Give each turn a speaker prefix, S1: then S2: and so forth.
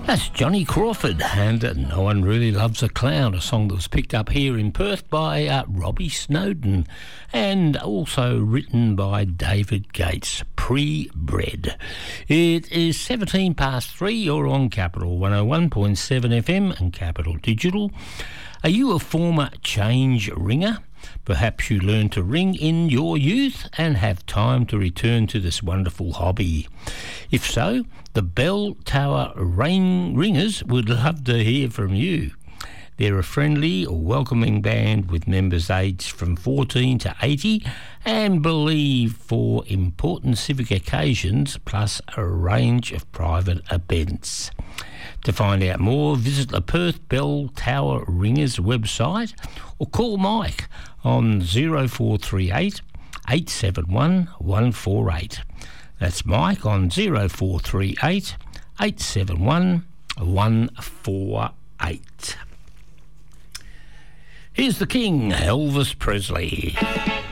S1: That's Johnny Crawford and No One Really Loves a Clown, a song that was picked up here in Perth by Robbie Snowden and also written by David Gates, Pre-Bred. It is 17 past 3. You're on Capital 101.7 FM and Capital Digital. Are you a former change ringer? Perhaps you learned to ring in your youth and have time to return to this wonderful hobby. If so, the Bell Tower Ringers would love to hear from you. They're a friendly, welcoming band with members aged from 14 to 80 and believe for important civic occasions plus a range of private events. To find out more, visit the Perth Bell Tower Ringers website or call Mike on 0438 871 148. That's Mike on 0438 871 148. Here's the King, Elvis Presley.